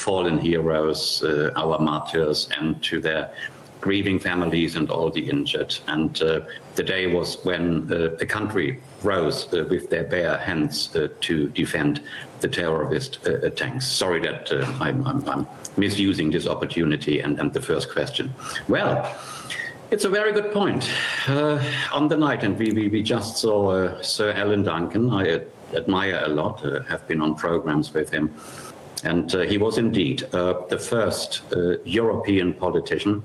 fallen heroes, our martyrs, and to their grieving families and all the injured. And the day was when a country rose with their bare hands to defend the terrorist attacks. Sorry that I'm misusing this opportunity and the first question. Well, it's a very good point. On the night, and we just saw Sir Alan Duncan, I admire a lot, have been on programs with him. And he was indeed the first European politician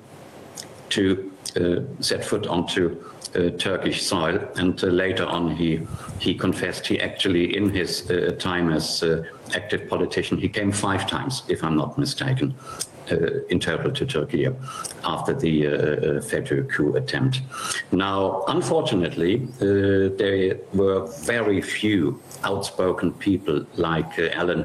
to set foot onto Turkish soil, and later on he confessed he actually, in his time as active politician, he came 5 times, if I'm not mistaken, in total to Turkey after the Fethu coup attempt. Now, unfortunately, there were very few outspoken people like Alan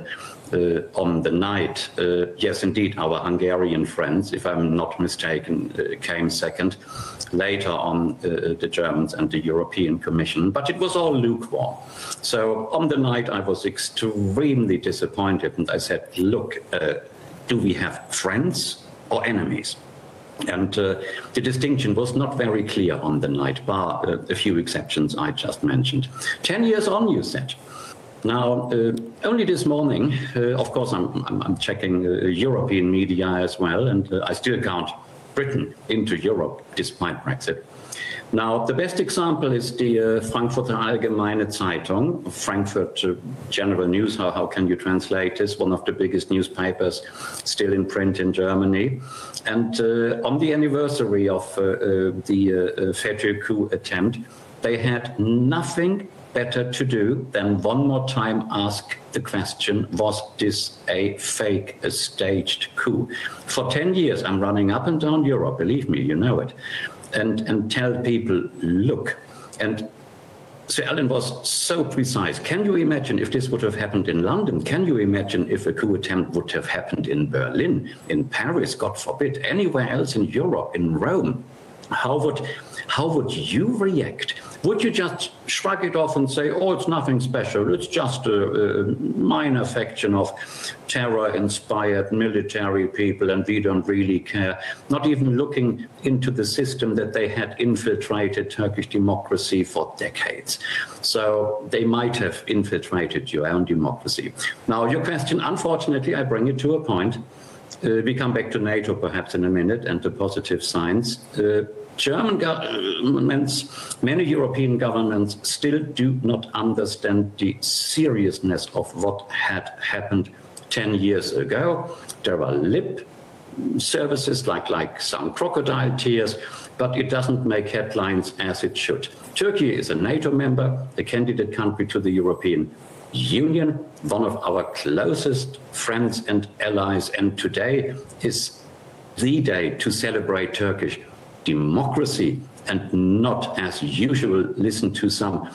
on the night. Yes, indeed, our Hungarian friends, if I'm not mistaken, came second. Later on, the Germans and the European Commission, but it was all lukewarm. So on the night, I was extremely disappointed, and I said, look, do we have friends or enemies? And the distinction was not very clear on the night, bar a few exceptions I just mentioned. 10 years on, you said. Now, only this morning, of course, I'm checking European media as well, and I still count Britain into Europe despite Brexit. Now, the best example is the Frankfurter Allgemeine Zeitung, Frankfurt General News, how can you translate this? One of the biggest newspapers still in print in Germany. And on the anniversary of the Fethu coup attempt, they had nothing better to do than one more time ask the question, was this a fake, a staged coup? For 10 years, I'm running up and down Europe, believe me, you know it, and tell people, look. And Sir Alan was so precise. Can you imagine if this would have happened in London? Can you imagine if a coup attempt would have happened in Berlin, in Paris, God forbid, anywhere else in Europe, in Rome? How would you react? Would you just shrug it off and say, oh, it's nothing special, it's just a minor faction of terror-inspired military people and we don't really care, not even looking into the system that they had infiltrated Turkish democracy for decades. So they might have infiltrated your own democracy. Now, your question, unfortunately, I bring it to a point. We come back to NATO perhaps in a minute and the positive signs. German governments, many European governments still do not understand the seriousness of what had happened 10 years ago. There are lip services like some crocodile tears, but it doesn't make headlines as it should. Turkey is a NATO member, a candidate country to the European Union, one of our closest friends and allies, and today is the day to celebrate Turkish democracy and not, as usual, listen to some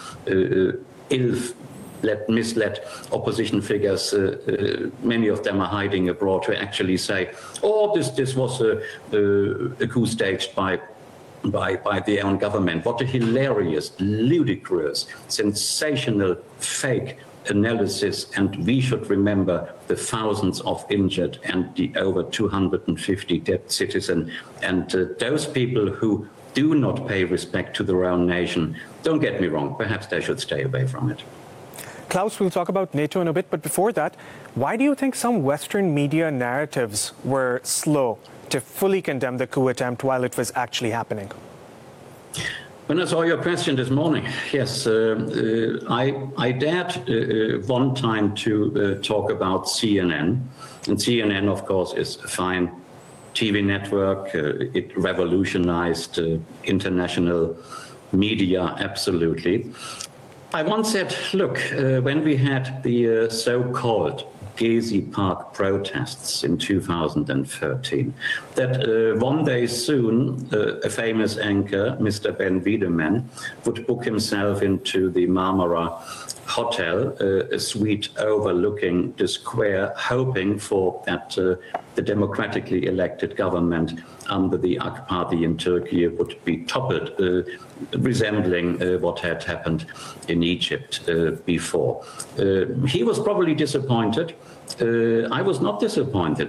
misled opposition figures. Many of them are hiding abroad to actually say, oh, this was a coup staged by the own government. What a hilarious, ludicrous, sensational, fake analysis, and we should remember the thousands of injured and the over 250 dead citizens, and those people who do not pay respect to their own nation. Don't get me wrong, perhaps they should stay away from it. Klaus, we'll talk about NATO in a bit, but before that, why do you think some Western media narratives were slow to fully condemn the coup attempt while it was actually happening? When I saw your question this morning, yes, I dared one time to talk about CNN. And CNN, of course, is a fine TV network. It revolutionized international media, absolutely. I once said, look, when we had the so-called Gezi Park protests in 2013, that one day soon a famous anchor, Mr. Ben Wiedemann, would book himself into the Marmara Hotel, a suite overlooking the square, hoping for that the democratically elected government under the AK Party in Turkey would be toppled, resembling what had happened in Egypt before. He was probably disappointed. I was not disappointed.